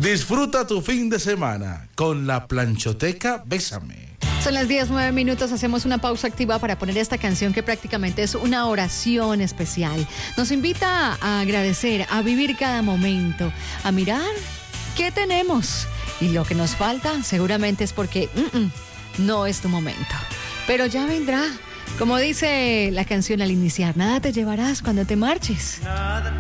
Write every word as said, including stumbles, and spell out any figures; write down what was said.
Disfruta tu fin de semana con la Planchoteca Bésame. Son las diez, nueve minutos, hacemos una pausa activa para poner esta canción que prácticamente es una oración especial. Nos invita a agradecer, a vivir cada momento, a mirar qué tenemos. Y lo que nos falta seguramente es porque mm-mm, no es tu momento. Pero ya vendrá. Como dice la canción al iniciar, nada te llevarás cuando te marches. Nada